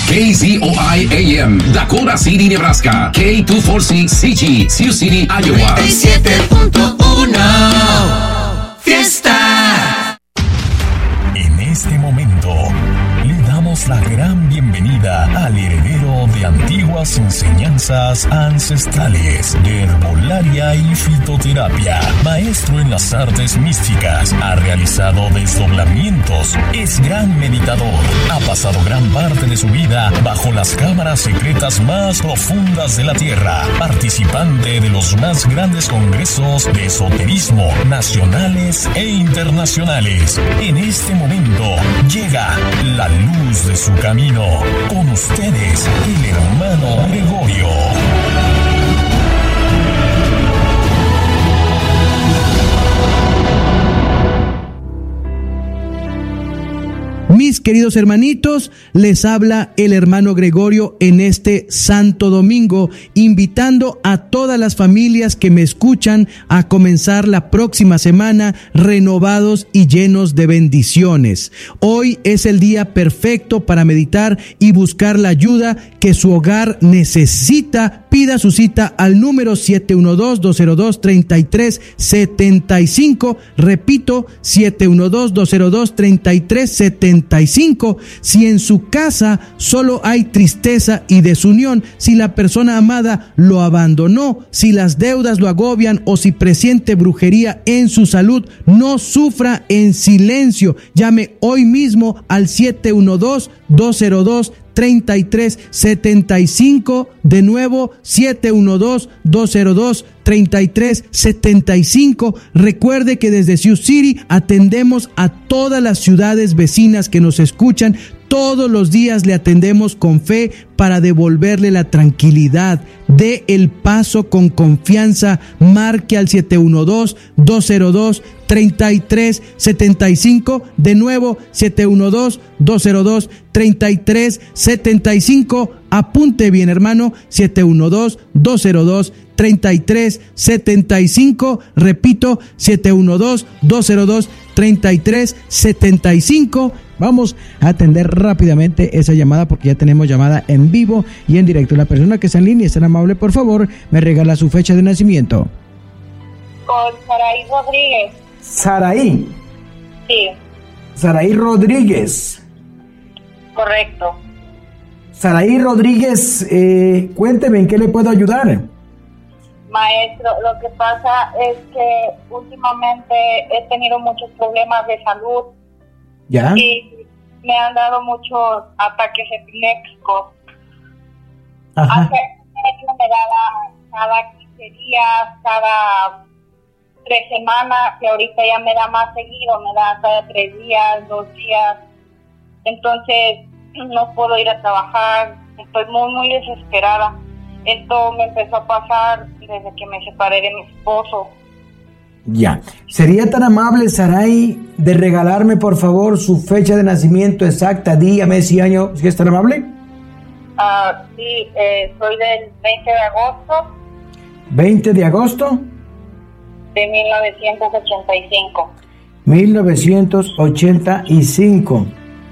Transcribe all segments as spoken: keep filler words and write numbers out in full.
K Z O I A M, Dakota City, Nebraska. K doscientos cuarenta y seis C G, Sioux City, Iowa. noventa y siete punto uno Fiesta. En este momento le damos la gran bienvenida al heredero de antiguas enseñanzas ancestrales de herbolaria y fitoterapia, maestro en las artes místicas, ha realizado desdoblamientos, es gran meditador, ha pasado gran parte de su vida bajo las cámaras secretas más profundas de la tierra, participante de los más grandes congresos de esoterismo nacionales e internacionales. En este momento llega la luz de su camino. Con ustedes, el hermano Gregorio. Mis queridos hermanitos, les habla el hermano Gregorio en este Santo Domingo, invitando a todas las familias que me escuchan a comenzar la próxima semana renovados y llenos de bendiciones. Hoy es el día perfecto para meditar y buscar la ayuda que su hogar necesita. Pida su cita al número siete uno dos, dos cero dos, tres tres siete cinco. Repito, siete uno dos, dos cero dos, tres tres siete cinco. Si en su casa solo hay tristeza y desunión, si la persona amada lo abandonó, si las deudas lo agobian o si presiente brujería en su salud, no sufra en silencio. Llame hoy mismo al siete uno dos, dos cero dos, treinta y tres setenta y cinco. De nuevo, siete uno dos, dos cero dos, treinta y tres setenta y cinco. Recuerde que desde Sioux City atendemos a todas las ciudades vecinas que nos escuchan. Todos los días le atendemos con fe para devolverle la tranquilidad. Dé el paso con confianza. Marque al siete uno dos, dos cero dos, treinta y tres setenta y cinco. De nuevo, siete uno dos, dos cero dos, treinta y tres setenta y cinco. Apunte bien, hermano, siete uno dos, dos cero dos, treinta y tres setenta y cinco. Repito, siete uno dos, dos cero dos, treinta y tres setenta y cinco. Vamos a atender rápidamente esa llamada porque ya tenemos llamada en vivo y en directo. La persona que está en línea, es tan amable, por favor, me regala su fecha de nacimiento. Con Saraí Rodríguez. Saraí. Sí. Saraí Rodríguez. Correcto. Saraí Rodríguez, eh, cuénteme, ¿en qué le puedo ayudar? Maestro, lo que pasa es que últimamente he tenido muchos problemas de salud. ¿Ya? Y me han dado muchos ataques epilépticos. Ajá. Hace años me daba cada quince días, cada tres semanas, y ahorita ya me da más seguido, me da cada tres días, dos días. Entonces no puedo ir a trabajar, estoy muy, muy desesperada. Esto me empezó a pasar desde que me separé de mi esposo. Ya. ¿Sería tan amable, Saraí, de regalarme, por favor, su fecha de nacimiento exacta, día, mes y año? ¿Si es tan amable? Ah, sí, eh, soy del veinte de agosto. ¿veinte de agosto? De mil novecientos ochenta y cinco. mil novecientos ochenta y cinco.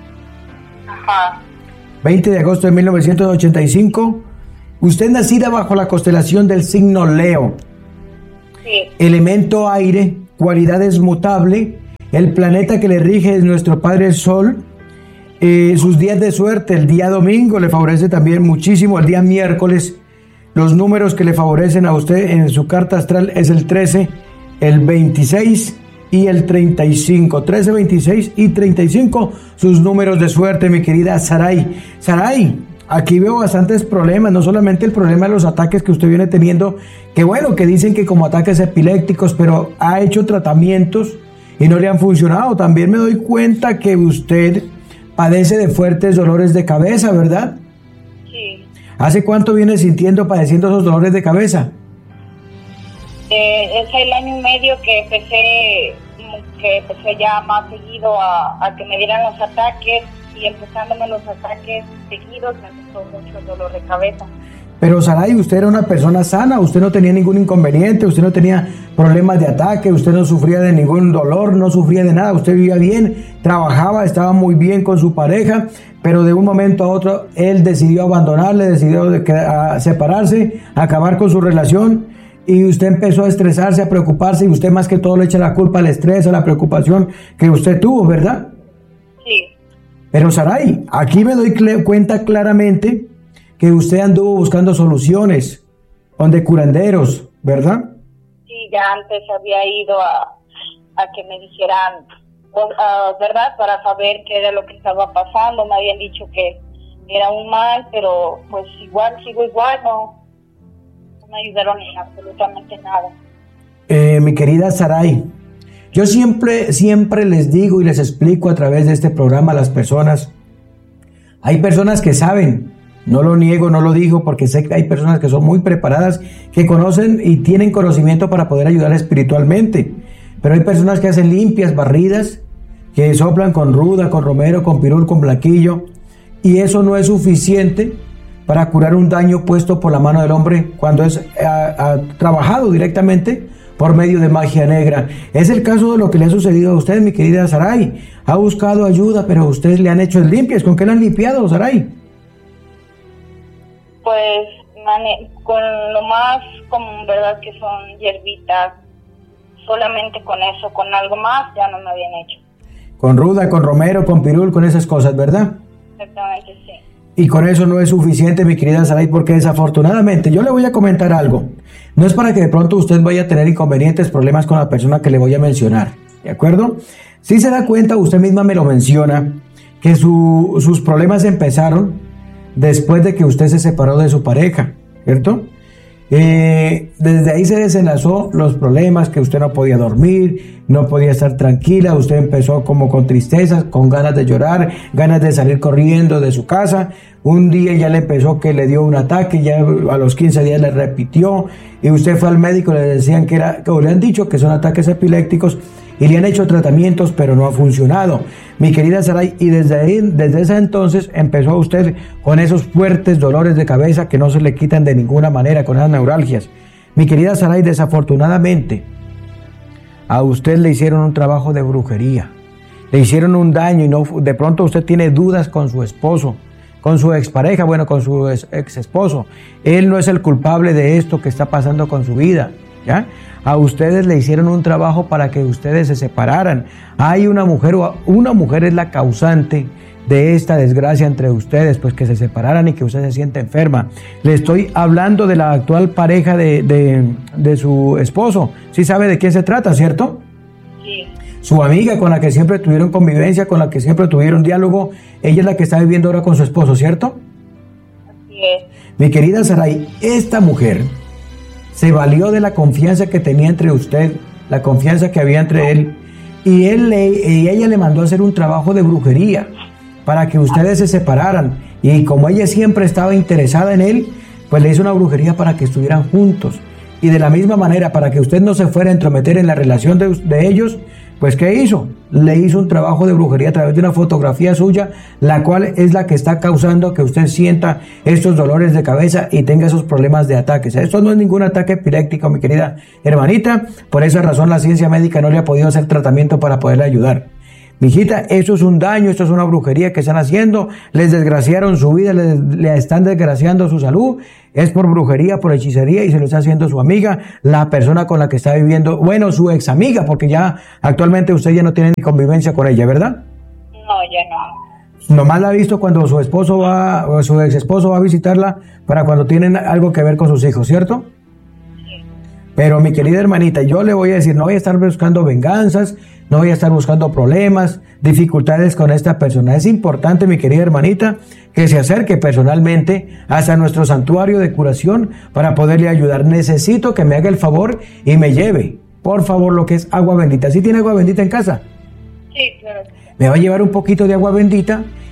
Ajá. veinte de agosto de mil novecientos ochenta y cinco. Usted nacida bajo la constelación del signo Leo. Sí. Elemento aire, cualidades mutable. El planeta que le rige es nuestro Padre el Sol. Eh, sus días de suerte, el día domingo le favorece también muchísimo. El día miércoles, los números que le favorecen a usted en su carta astral es el trece, el veintiséis y el treinta y cinco. trece, veintiséis y treinta y cinco, sus números de suerte, mi querida Saraí. Saraí, aquí veo bastantes problemas, no solamente el problema de los ataques que usted viene teniendo, que bueno, que dicen que como ataques epilépticos, pero ha hecho tratamientos y no le han funcionado. También me doy cuenta que usted padece de fuertes dolores de cabeza, ¿verdad? Sí. ¿Hace cuánto viene sintiendo, padeciendo esos dolores de cabeza? Eh, es el año y medio que empecé, que empecé ya más seguido a, a que me dieran los ataques, y empezándome los ataques seguidos me empezó mucho el dolor de cabeza. Pero Saray, usted era una persona sana, usted no tenía ningún inconveniente, usted no tenía problemas de ataque, usted no sufría de ningún dolor, no sufría de nada, usted vivía bien, trabajaba, estaba muy bien con su pareja, pero de un momento a otro él decidió abandonarle, decidió de que, a separarse, acabar con su relación, y usted empezó a estresarse, a preocuparse, y usted más que todo le echa la culpa al estrés, a la preocupación que usted tuvo, ¿verdad? Sí. Pero Saray, aquí me doy cl- cuenta claramente que usted anduvo buscando soluciones, donde curanderos, ¿verdad? Sí, ya antes había ido a, a que me dijeran, uh, ¿verdad? Para saber qué era lo que estaba pasando. Me habían dicho que era un mal, pero pues igual, sigo igual, no, no me ayudaron en absolutamente nada. Eh, mi querida Saray, yo siempre, siempre les digo y les explico a través de este programa a las personas, hay personas que saben. No lo niego, no lo digo, porque sé que hay personas que son muy preparadas, que conocen y tienen conocimiento para poder ayudar espiritualmente. Pero hay personas que hacen limpias, barridas, que soplan con ruda, con romero, con pirul, con blanquillo, y eso no es suficiente para curar un daño puesto por la mano del hombre cuando es a, a, trabajado directamente por medio de magia negra. Es el caso de lo que le ha sucedido a usted, mi querida Saray. Ha buscado ayuda, pero a ustedes le han hecho limpias. ¿Con qué le han limpiado, Saray? Pues mane- con lo más común, ¿verdad? Que son hierbitas, solamente con eso, con algo más ya no me habían hecho. Con ruda, con romero, con pirul, con esas cosas, ¿verdad? Exactamente, sí. Y con eso no es suficiente, mi querida Saray, porque desafortunadamente, yo le voy a comentar algo. No es para que de pronto usted vaya a tener inconvenientes, problemas con la persona que le voy a mencionar, ¿de acuerdo? Si se da cuenta, usted misma me lo menciona, que su, sus problemas empezaron después de que usted se separó de su pareja, ¿cierto? Eh, desde ahí se desenlazó los problemas, que usted no podía dormir, no podía estar tranquila, usted empezó como con tristezas, con ganas de llorar, ganas de salir corriendo de su casa. Un día ya le empezó que le dio un ataque, ya a los quince días le repitió, y usted fue al médico, le decían que era, o le han dicho que son ataques epilépticos, y le han hecho tratamientos, pero no ha funcionado. Mi querida Saray, y desde ahí, desde ese entonces empezó usted con esos fuertes dolores de cabeza que no se le quitan de ninguna manera, con esas neuralgias. Mi querida Saray, desafortunadamente, a usted le hicieron un trabajo de brujería, le hicieron un daño, y no, de pronto usted tiene dudas con su esposo, con su expareja, bueno, con su ex, ex esposo. Él no es el culpable de esto que está pasando con su vida, ¿ya? A ustedes le hicieron un trabajo para que ustedes se separaran. Hay una mujer, o una mujer es la causante de esta desgracia entre ustedes, pues que se separaran y que usted se siente enferma. Le estoy hablando de la actual pareja de, de, de su esposo. ¿Sí sabe de quién se trata, cierto? Sí. Su amiga con la que siempre tuvieron convivencia, con la que siempre tuvieron diálogo, ella es la que está viviendo ahora con su esposo, ¿cierto? Así es. Mi querida Saray, esta mujer se valió de la confianza que tenía entre usted, la confianza que había entre él, y, él le, y ella le mandó a hacer un trabajo de brujería para que ustedes se separaran, y como ella siempre estaba interesada en él, pues le hizo una brujería para que estuvieran juntos, y de la misma manera, para que usted no se fuera a entrometer en la relación de, de ellos, pues ¿qué hizo? Le hizo un trabajo de brujería a través de una fotografía suya, la cual es la que está causando que usted sienta estos dolores de cabeza y tenga esos problemas de ataques. Esto no es ningún ataque epiléptico, mi querida hermanita. Por esa razón la ciencia médica no le ha podido hacer tratamiento para poderle ayudar. Mijita, eso es un daño, esto es una brujería que están haciendo, les desgraciaron su vida, les, le están desgraciando su salud, es por brujería, por hechicería, y se lo está haciendo su amiga, la persona con la que está viviendo, bueno, su ex amiga, porque ya actualmente usted ya no tiene ni convivencia con ella, ¿verdad? No, ya no. Nomás la ha visto cuando su esposo va, o su ex esposo va a visitarla, para cuando tienen algo que ver con sus hijos, ¿cierto? Sí. Pero mi querida hermanita, yo le voy a decir, no voy a estar buscando venganzas, no voy a estar buscando problemas, dificultades con esta persona. Es importante, mi querida hermanita, que se acerque personalmente hasta nuestro santuario de curación para poderle ayudar. Necesito que me haga el favor y me lleve, por favor, lo que es agua bendita. ¿Sí tiene agua bendita en casa? Sí, claro. Me va a llevar un poquito de agua bendita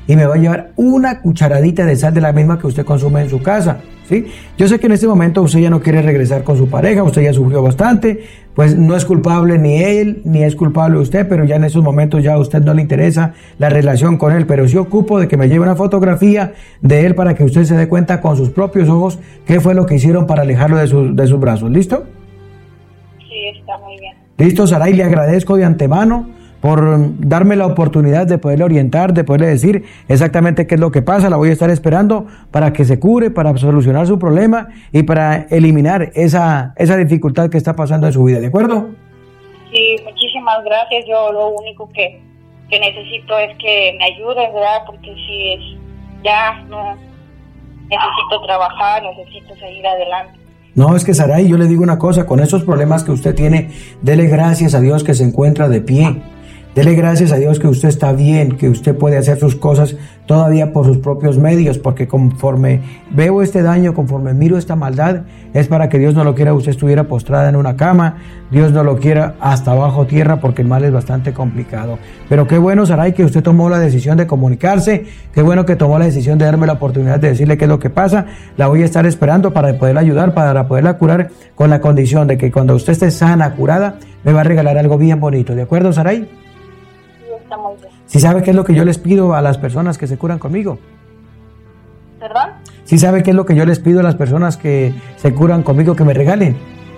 y me va a llevar una cucharadita de sal de la misma que usted consume en su casa, ¿sí? Yo sé que en este momento usted ya no quiere regresar con su pareja, usted ya sufrió bastante, pues no es culpable ni él, ni es culpable usted, pero ya en esos momentos ya a usted no le interesa la relación con él, pero sí ocupo de que me lleve una fotografía de él para que usted se dé cuenta con sus propios ojos qué fue lo que hicieron para alejarlo de, su, de sus brazos, ¿listo? Sí, está muy bien. Listo, Saray, le agradezco de antemano por darme la oportunidad de poderle orientar, de poderle decir exactamente qué es lo que pasa. La voy a estar esperando para que se cure, para solucionar su problema y para eliminar esa, esa dificultad que está pasando en su vida, ¿de acuerdo? Sí, muchísimas gracias. Yo lo único que, que necesito es que me ayudes, ¿verdad? Porque si es, ya no necesito trabajar, necesito seguir adelante. No, es que Saray, yo le digo una cosa, con esos problemas que usted tiene, dele gracias a Dios que se encuentra de pie. Dele gracias a Dios que usted está bien, que usted puede hacer sus cosas todavía por sus propios medios, porque conforme veo este daño, conforme miro esta maldad, es para que Dios no lo quiera, usted estuviera postrada en una cama, Dios no lo quiera hasta bajo tierra, porque el mal es bastante complicado. Pero qué bueno, Saray, que usted tomó la decisión de comunicarse, qué bueno que tomó la decisión de darme la oportunidad de decirle qué es lo que pasa. La voy a estar esperando para poderla ayudar, para poderla curar, con la condición de que cuando usted esté sana, curada, me va a regalar algo bien bonito, ¿de acuerdo, Saray? Muy bien. ¿Sí sabe qué es lo que yo les pido a las personas que se curan conmigo? ¿Perdón? ¿Sí sabe qué es lo que yo les pido a las personas que se curan conmigo que me regalen?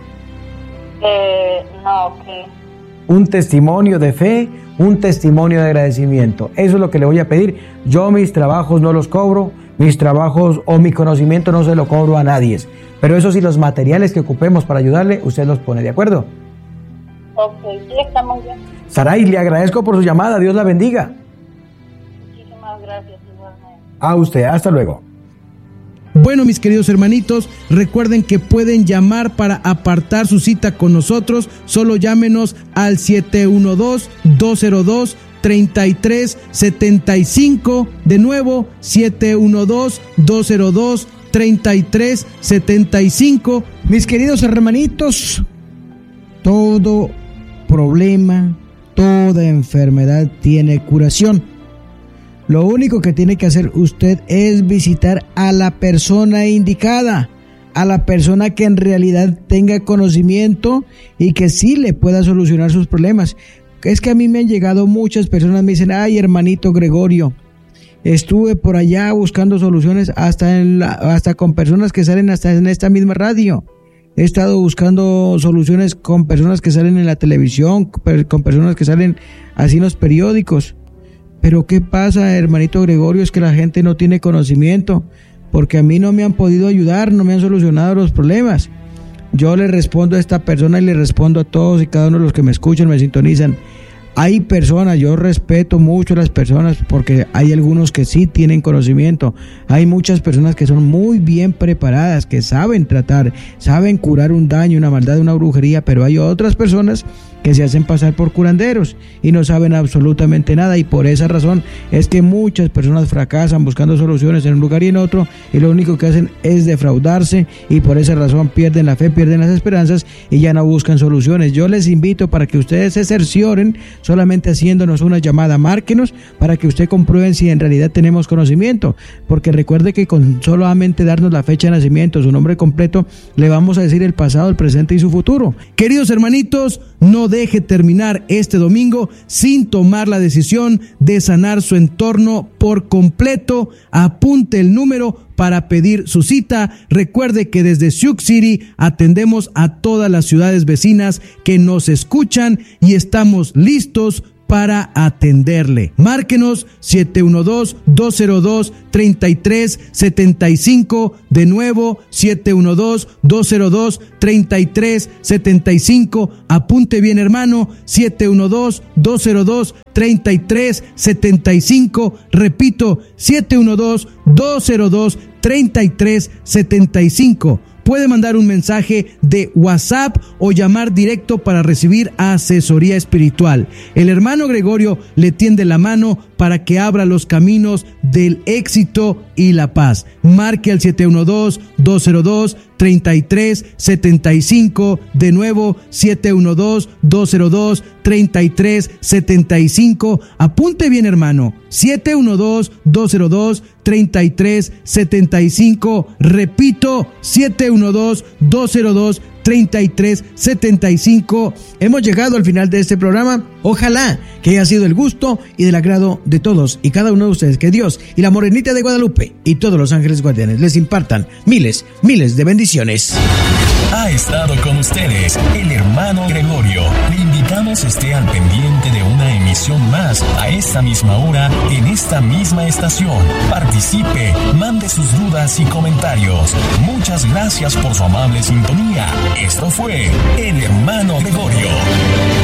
Eh, no, que... Un testimonio de fe, un testimonio de agradecimiento. Eso es lo que le voy a pedir. Yo mis trabajos no los cobro, mis trabajos o mi conocimiento no se lo cobro a nadie. Pero eso sí, los materiales que ocupemos para ayudarle, usted los pone, ¿de acuerdo? Ok, sí, está muy bien. Saray, le agradezco por su llamada. Dios la bendiga. Muchísimas gracias, igualmente. A usted, hasta luego. Bueno, mis queridos hermanitos, recuerden que pueden llamar para apartar su cita con nosotros. Solo llámenos al siete uno dos, dos cero dos, tres tres siete cinco. De nuevo, siete uno dos, dos cero dos, tres tres siete cinco. Mis queridos hermanitos, todo problema, toda enfermedad tiene curación. Lo único que tiene que hacer usted es visitar a la persona indicada, a la persona que en realidad tenga conocimiento y que sí le pueda solucionar sus problemas. Es que a mí me han llegado muchas personas, me dicen, ay, hermanito Gregorio, estuve por allá buscando soluciones hasta, en la, hasta con personas que salen hasta en esta misma radio. He estado buscando soluciones con personas que salen en la televisión, con personas que salen así en los periódicos. Pero ¿qué pasa, hermanito Gregorio? Es que la gente no tiene conocimiento, porque a mí no me han podido ayudar, no me han solucionado los problemas. Yo le respondo a esta persona y le respondo a todos y cada uno de los que me escuchan, me sintonizan. Hay personas, yo respeto mucho a las personas porque hay algunos que sí tienen conocimiento. Hay muchas personas que son muy bien preparadas, que saben tratar, saben curar un daño, una maldad, una brujería, pero hay otras personas que se hacen pasar por curanderos y no saben absolutamente nada, y por esa razón es que muchas personas fracasan buscando soluciones en un lugar y en otro, y lo único que hacen es defraudarse, y por esa razón pierden la fe, pierden las esperanzas y ya no buscan soluciones. Yo les invito para que ustedes se cercioren solamente haciéndonos una llamada, márquenos para que usted comprueben si en realidad tenemos conocimiento, porque recuerde que con solamente darnos la fecha de nacimiento, su nombre completo, le vamos a decir el pasado, el presente y su futuro. Queridos hermanitos, no deje terminar este domingo sin tomar la decisión de sanar su entorno por completo. Apunte el número para pedir su cita. Recuerde que desde Sioux City atendemos a todas las ciudades vecinas que nos escuchan y estamos listos para atenderle. Márquenos siete uno dos, dos cero dos, tres tres siete cinco. De nuevo, siete uno dos, dos cero dos, tres tres siete cinco. Apunte bien, hermano, siete uno dos, dos cero dos, tres tres siete cinco. Repito, siete uno dos, dos cero dos, tres tres siete cinco. Puede mandar un mensaje de WhatsApp o llamar directo para recibir asesoría espiritual. El hermano Gregorio le tiende la mano para que abra los caminos del éxito y la paz. Marque al siete uno dos, dos cero dos, treinta y tres setenta y cinco. De nuevo, siete uno dos, dos cero dos, treinta y tres setenta y cinco. Apunte bien, hermano. siete uno dos, dos cero dos, treinta y tres setenta y cinco. Repito, siete uno dos, dos cero dos, treinta y tres setenta y cinco. Hemos llegado al final de este programa. Ojalá que haya sido el gusto y del agrado de todos y cada uno de ustedes. Que Dios y la Morenita de Guadalupe y todos los ángeles guardianes les impartan miles, miles de bendiciones. Ha estado con ustedes el hermano Gregorio. Le invitamos esté al pendiente de una emisión más a esta misma hora en esta misma estación. Participe, mande sus dudas y comentarios. Muchas gracias por su amable sintonía. Esto fue el hermano Gregorio.